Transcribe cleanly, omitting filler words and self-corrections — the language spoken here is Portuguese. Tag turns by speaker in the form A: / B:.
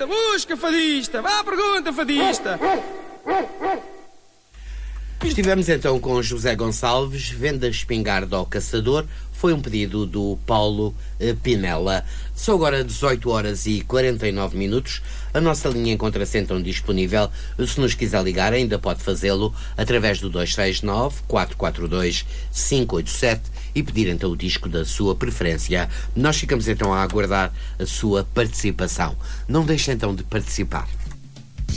A: fadista, busca fadista, vá à pergunta, fadista.
B: Estivemos então com José Gonçalves, venda espingarda ao caçador. Foi um pedido do Paulo Pinela. São agora 18 horas e 49 minutos. A nossa linha encontra-se então disponível. Se nos quiser ligar, ainda pode fazê-lo através do 269-442-587 e pedir então o disco da sua preferência. Nós ficamos então a aguardar a sua participação. Não deixe então de participar.